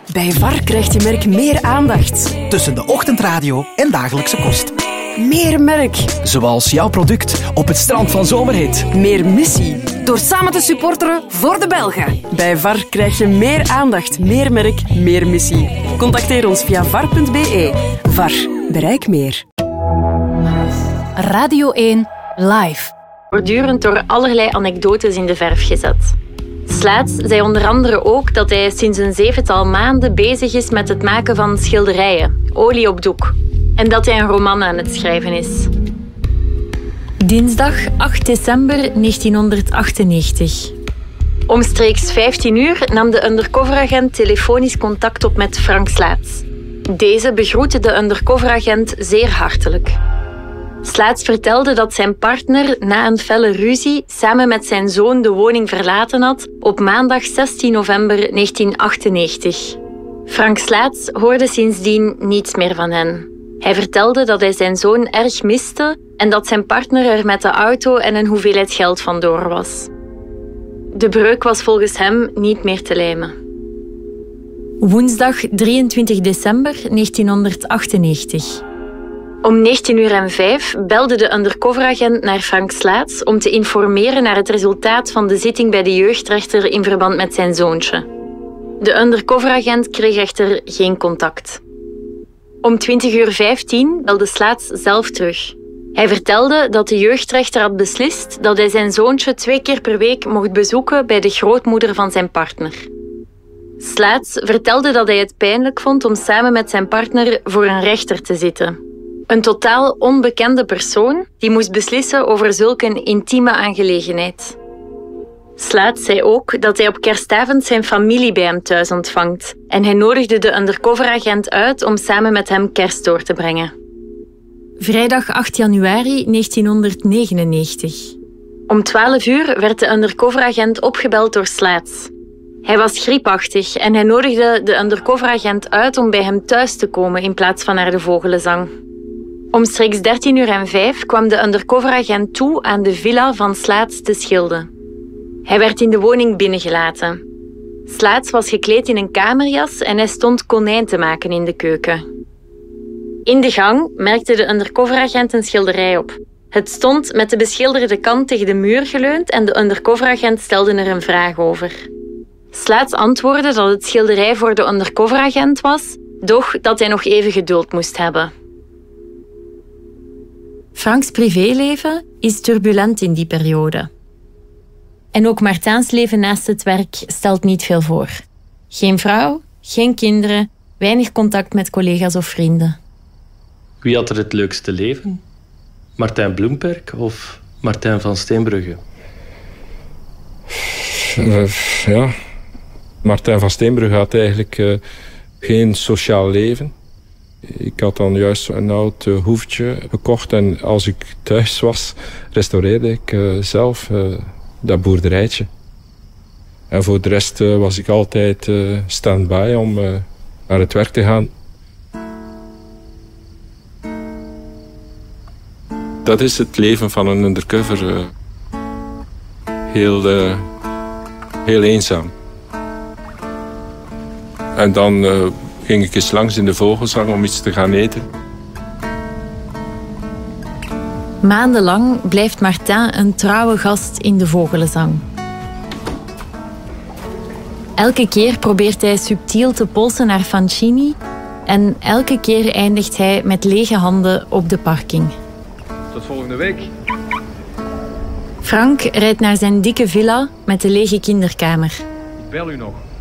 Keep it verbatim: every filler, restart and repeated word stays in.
Bij V A R krijgt je merk meer aandacht. Tussen de ochtendradio en dagelijkse kost. Meer merk. Zoals jouw product op het strand van Zomerhit. Meer missie. Door samen te supporteren voor de Belgen. Bij V A R krijg je meer aandacht, meer merk, meer missie. Contacteer ons via var punt b e. V A R. Bereik meer. Radio één Live. Voortdurend door allerlei anekdotes in de verf gezet. Slaats zei onder andere ook dat hij sinds een zevental maanden bezig is met het maken van schilderijen, olie op doek. En dat hij een roman aan het schrijven is. Dinsdag acht december negentienhonderdachtennegentig. Omstreeks vijftien uur nam de undercoveragent telefonisch contact op met Frank Slaats. Deze begroette de undercoveragent zeer hartelijk. Slaats vertelde dat zijn partner na een felle ruzie samen met zijn zoon de woning verlaten had op maandag zestien november negentienhonderdachtennegentig. Frank Slaats hoorde sindsdien niets meer van hen. Hij vertelde dat hij zijn zoon erg miste en dat zijn partner er met de auto en een hoeveelheid geld vandoor was. De breuk was volgens hem niet meer te lijmen. Woensdag drieëntwintig december negentienhonderdachtennegentig. Om negentien uur en vijf belde de undercoveragent naar Frank Slaats om te informeren naar het resultaat van de zitting bij de jeugdrechter in verband met zijn zoontje. De undercoveragent kreeg echter geen contact. Om twintig uur vijftien belde Slaats zelf terug. Hij vertelde dat de jeugdrechter had beslist dat hij zijn zoontje twee keer per week mocht bezoeken bij de grootmoeder van zijn partner. Slaats vertelde dat hij het pijnlijk vond om samen met zijn partner voor een rechter te zitten. Een totaal onbekende persoon die moest beslissen over zulke een intieme aangelegenheid. Slaats zei ook dat hij op kerstavond zijn familie bij hem thuis ontvangt en hij nodigde de undercoveragent uit om samen met hem kerst door te brengen. Vrijdag acht januari negentienhonderdnegenennegentig. Om twaalf uur werd de undercoveragent opgebeld door Slaats. Hij was griepachtig en hij nodigde de undercoveragent uit om bij hem thuis te komen in plaats van naar de vogelenzang. Omstreeks dertien uur en vijf kwam de undercoveragent toe aan de villa van Slaats te Schilde. Hij werd in de woning binnengelaten. Slaats was gekleed in een kamerjas en hij stond konijn te maken in de keuken. In de gang merkte de undercoveragent een schilderij op. Het stond met de beschilderde kant tegen de muur geleund en de undercoveragent stelde er een vraag over. Slaats antwoordde dat het schilderij voor de undercoveragent was, doch dat hij nog even geduld moest hebben. Franks privéleven is turbulent in die periode. En ook Martijns leven naast het werk stelt niet veel voor. Geen vrouw, geen kinderen, weinig contact met collega's of vrienden. Wie had er het leukste leven? Martijn Bloemperk of Martijn van Steenbrugge? Uh, ja, Martijn van Steenbrugge had eigenlijk uh, geen sociaal leven. Ik had dan juist een oud uh, hoefje gekocht en als ik thuis was, restaureerde ik uh, zelf uh, dat boerderijtje. En voor de rest uh, was ik altijd uh, stand-by om uh, naar het werk te gaan. Dat is het leven van een undercover. Uh, heel, uh, heel eenzaam. En dan uh, ging ik eens langs in de vogelzang om iets te gaan eten. Maandenlang blijft Martin een trouwe gast in de vogelenzang. Elke keer probeert hij subtiel te polsen naar Fancini en elke keer eindigt hij met lege handen op de parking. Tot volgende week. Frank rijdt naar zijn dikke villa met de lege kinderkamer. Ik bel u nog.